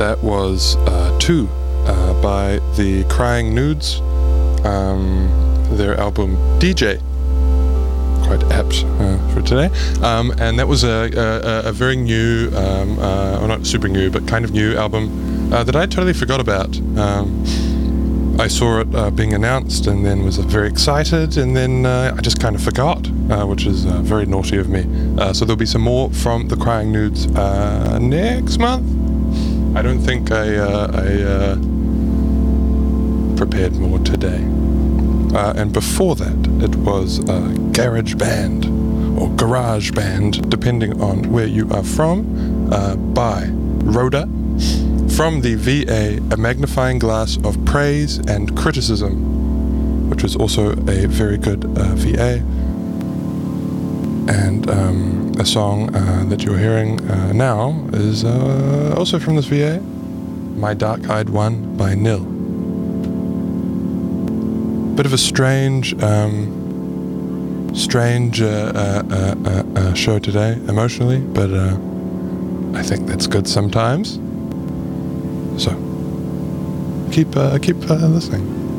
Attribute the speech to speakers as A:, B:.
A: That was Two by the Crying Nudes, their album DJ. Quite apt for today. And that was a very new, well, not super new, but kind of new album that I totally forgot about. I saw it being announced and then was very excited, and then I just kind of forgot, which is very naughty of me. So there'll be some more from the Crying Nudes next month. I don't think I prepared more today. And before that, it was Garage Band, or Garage Band, depending on where you are from, by Rhoda, from the VA, A Magnifying Glass of Praise and Criticism, which is also a very good VA. And a song that you're hearing now is also from this VA, My Dark-Eyed One by Nil. Bit of a strange show today, emotionally, but I think that's good sometimes. So keep listening.